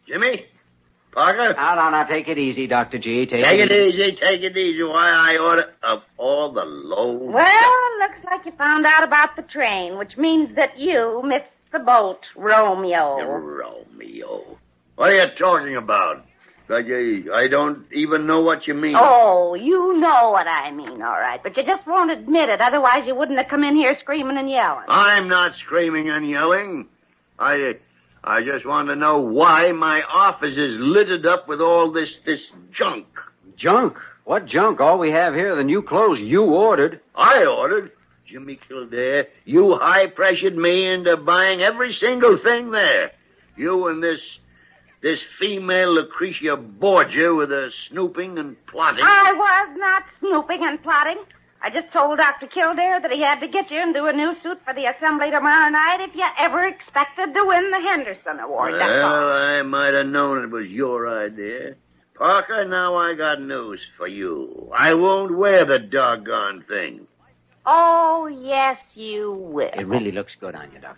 Jimmy? Parker? Now, take it easy, Dr. G. Take it easy. Why, I oughta... Of all the low... Well, looks like you found out about the train, which means that you missed the boat, Romeo. Romeo? What are you talking about? I don't even know what you mean. Oh, you know what I mean, all right. But you just won't admit it. Otherwise, you wouldn't have come in here screaming and yelling. I'm not screaming and yelling. I just want to know why my office is littered up with all this junk. Junk? What junk? All we have here are the new clothes you ordered. I ordered? Jimmy Kildare, you high-pressured me into buying every single thing there. You and this female Lucretia Borgia with her snooping and plotting. I was not snooping and plotting. I just told Dr. Kildare that he had to get you into a new suit for the assembly tomorrow night if you ever expected to win the Henderson Award. Well, that's all. I might have known it was your idea. Parker, now I got news for you. I won't wear the doggone thing. Oh, yes, you will. It really looks good on you, Doctor.